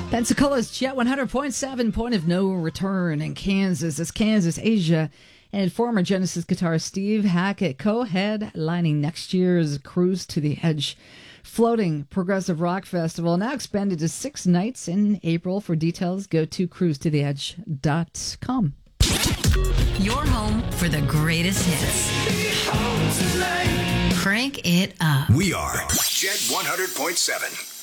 Pensacola's Jet 100.7, Point of No Return in Kansas. As Kansas, Asia, and former Genesis guitarist Steve Hackett co-headlining next year's Cruise to the Edge floating progressive rock festival, now expanded to 6 nights in April. For details, go to cruisetotheedge.com. Your home for the greatest hits. Crank it up. We are Jet 100.7.